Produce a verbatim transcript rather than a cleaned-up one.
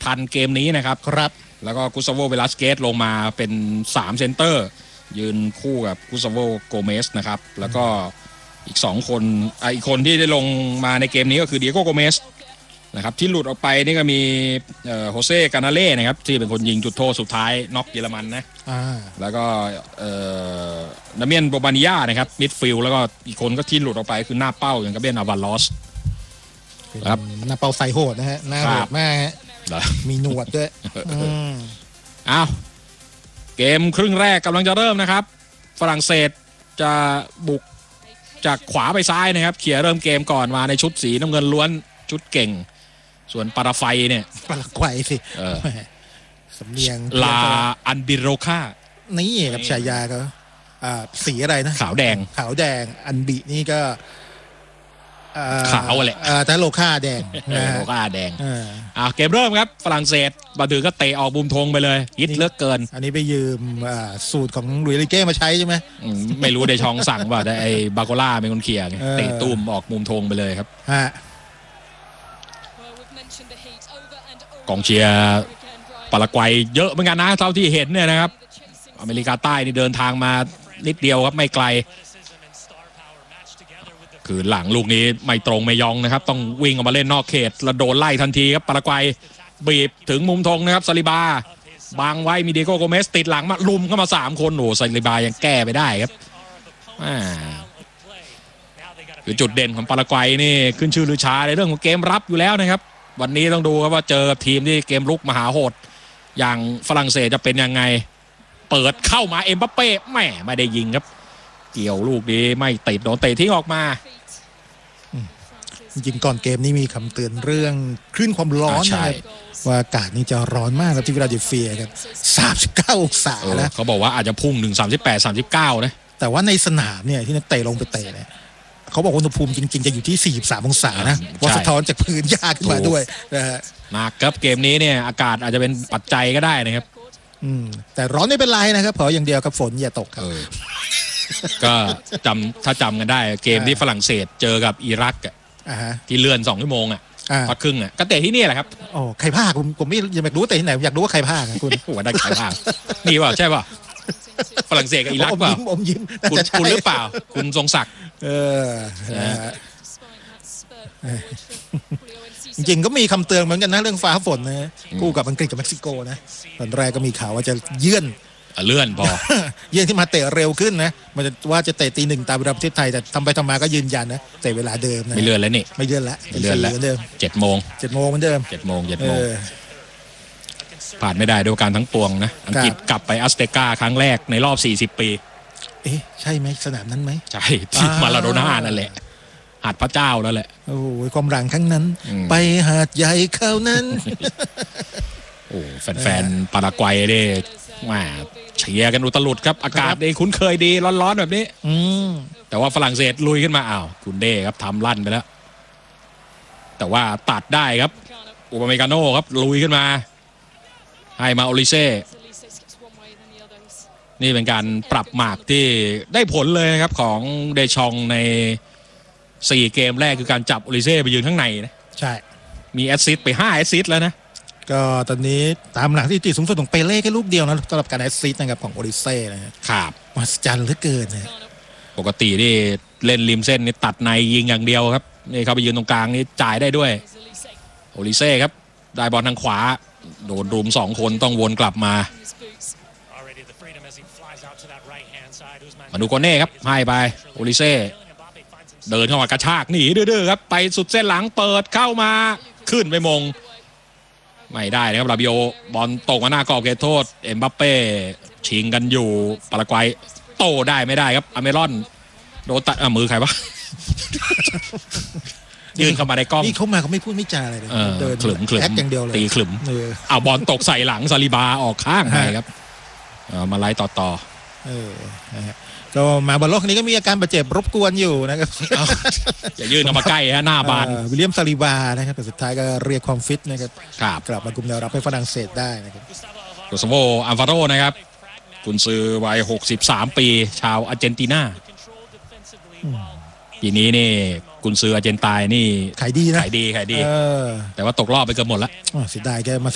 ทันเกมนี้นะครับครับแล้วก็กุสซาโวเวลัสเกสลงมาเป็นสามเซนเตอร์ยืนคู่กับกุสซาโวโกเมสนะครับแล้วก็อีกสองคนอีกคนที่ได้ลงมาในเกมนี้ก็คือเดียโกโกเมสนะครับที่หลุดออกไปนี่ก็มีโฮเซ่กานาเล่นะครับที่เป็นคนยิงจุดโทษสุดท้ายน็อกเยอรมันนะแล้วก็นาเมียนโบบานิยานะครับมิดฟิลด์แล้วก็อีกคนก็ที่หลุดออกไปคือหน้าเป้าอย่างกาเบรียล อาวาลอสครับหน้าเป้าใส่โหดนะฮะหน้าโหดมากฮะมีหนวดด้วยอ้าวเกมครึ่งแรกกำลังจะเริ่มนะครับฝรั่งเศสจะบุกจากขวาไปซ้ายนะครับเขี่ยเริ่มเกมก่อนมาในชุดสีน้ำเงินล้วนชุดเก่งส่วนปาราไฟเนี่ยปาราไกวสิสำเนียงลาอันบิโรคานี่กับฉายาเขาสีอะไรนะขาวแดงขาวแดงอันบินี่ก็ขาวแหละแต่โลค่าแดงโลค่าแดงอ่าเกมเริ่มครับฝรั่งเศสบาดือก็เตะออกมุมธงไปเลยฮิตเลือกเกินอันนี้ไปยืมสูตรของลุยลิเก้มาใช้ใช่ไหมไม่รู้เดชองสั่งว่าแต่ไอ้บาโกล่าเป็นคนเขี่ยเตะตุ้มออกมุมธงไปเลยครับกองเชียร์ปารากวัยเยอะเหมือนกันนะเท่าที่เห็นเนี่ยนะครับอเมริกาใต้นี่เดินทางมานิดเดียวครับไม่ไกลคือหลังลูกนี้ไม่ตรงไม่ยองนะครับต้องวิ่งออกมาเล่นนอกเขตแล้วโดนไล่ทันทีครับปารากวัยบีบถึงมุมธงนะครับซาลิบาบังไว้มีเดโกโกเมสติดหลังมาลุมเข้ามาสามคนโอ้ซาลิบายังแก้ไปได้ครับคือจุดเด่นของปารากวัยนี่ขึ้นชื่อลือชาในเรื่องของเกมรับอยู่แล้วนะครับวันนี้ต้องดูครับว่าเจอทีมที่เกมลุกมหาโหดอย่างฝรั่งเศสจะเป็นยังไงเปิดเข้ามาเอ็มบัปเป้แหมไม่ได้ยิงครับเกี่ยวลูกนี้ไม่ติดโดนเตะทิ้งออกมาจริงๆก่อนเกมนี้มีคำเตือนเรื่องคลื่นความร้อนนะครับว่าอากาศนี่จะร้อนมากครับที่ฟิลาเดลเฟียครับสามสิบเก้าองศานะเขาบอกว่าอาจจะพุ่งถึงสามสิบแปด สามสิบเก้านะแต่ว่าในสนามเนี่ยที่นักเตะลงไปเตะเนี่ยเขาบอกอุณหภูมิจริงๆจะอยู่ที่สี่สิบสามองศานะว่าสะท้อนจากพื้นหญ้าขึ้นมาด้วยนะฮะมากครับเกมนี้เนี่ยอากาศอาจจะเป็นปัจจัยก็ได้นะครับอืมแต่ร้อนไม่เป็นไรนะครับเพราะอย่างเดียวกับฝนอย่าตกครับก็จำถ้าจำกันได้เกมที่ฝรั่งเศสเจอกับอิรักที่เลื่อนสองชั่วโมงอ่ะพักครึ่งอ่ะก็เตะที่นี่แหละครับโอ้ใครพากผมผมไม่อยากรู้เตะที่ไหนอยากรู้ว่าใครพากคุณหัวได้ใครพากนี่เปล่าใช่ป่ะฝรั่งเศสกับอิรักเปล่าผมยิ้มคุณคุณหรือเปล่าคุณทรงศักดิ์เออจริงๆก็มีคำเตือนเหมือนกันนะเรื่องฟ้าฝนนะคู่กับอังกฤษกับเม็กซิโกนะตอนแรกก็มีข่าวว่าจะเยื่อนเลื่อนพอเยื่อนที่มาเตะเร็วขึ้นนะมันจะว่าจะเตะตีหนึ่งตามเวลาประเทศไทยแต่ทำไปทำมาก็ยืนยันนะเตะเวลาเดิมนะไม่เลื่อนแล้วนี่ไม่เลื่อนแล้วไม่เลื่อนแล้วเจ็ดโมงเจ็ดโมงเหมือนเดิมเจ็ดโมงเจ็ดโมงผ่านไม่ได้ด้วยการทั้งปวงนะอังกฤษกลับไปอัสเตกาครั้งแรกในรอบสี่สิบปีเอ๊ะใช่ไหมสนามนั้นไหมใช่ที่มาลาโดน่านั่นแหละหาดพระเจ้านั่นแหละโอ้ยความหลังครั้งนั้นไปหาดใหญ่เขานั้นโอ้แฟนๆปารากวัยเนี่ยมาเชียร์กันอุตลุดครับอากาศดีคุ้นเคยดีร้อนๆแบบนี้แต่ว่าฝรั่งเศสลุยขึ้นมาอ้าวคุณเด้ครับทำลั่นไปแล้วแต่ว่าตัดได้ครับอุปเมกาโน่ครับลุยขึ้นมาให้มาโอลิเซ่นี่เป็นการปรับหมากที่ได้ผลเลยครับของเดชองในสี่เกมแรกคือการจับโอลิเซ่ไปยืนข้างในนะใช่มีแอสซิสต์ไปห้าแอสซิสต์แล้วนะก็ตอนนี้ตามหลังที่ตีสูงสุดของเปเล่แค่ลูกเดียวนะสำหรับการแอสซิสต์นะครับของโอลิเซ่นะครับมหัศจรรย์เหลือเกินนะปกตินี่เล่นริมเส้นนี่ตัดในยิงอย่างเดียวครับนี่เขาไปยืนตรงกลางนี่จ่ายได้ด้วยโอลิเซ่ครับได้บอลทางขวาโดนรุมสองคนต้องวนกลับมามาดูโกเน่ครับให้ไปโอลิเซ่เดินเข้ามากระชากหนีดื้อๆครับไปสุดเส้นหลังเปิดเข้ามาขึ้นไปมงไม่ได้นะครับลาบิโอบอลตกมาหน้ากรอบเขตโทษเอ็มบัปเป้ชิงกันอยู่ปารากวัยโตได้ไม่ได้ครับอเมรอนโดนตัดมือใครวะยืนเข้ามาในกล้องนี่เขามาเขาไม่พูดไม่จาอะไรเลยเดินขลุ่มขลุ่มแอคอย่างเดียวเลยตีขลุ่มเอาบอลตกใส่หลังซาลิบาออกข้างไปครับมาไล่ต่อต่อก็มาบอลโลกนี้ก็มีอาการบาดเจ็บรบกวนอยู่นะครับอย่ายืนเข้ามาใกล้ฮะหน้าบานวิลเลียมซาลิบานะครับแต่สุดท้ายก็เรียกความฟิตนะครับกลับมากุมแนวรับให้ฝรั่งเศสได้นะครับโกสโวอัลวาโรนะครับกุนซือวัยหกสิบสามปีชาวอาร์เจนตินาปีนี้นี่กุนซืออาร์เจนตินานี่ขายดีนะขายดีขายดีแต่ว่าตกรอบไปเกือบหมดแล้วเสียดายแกมา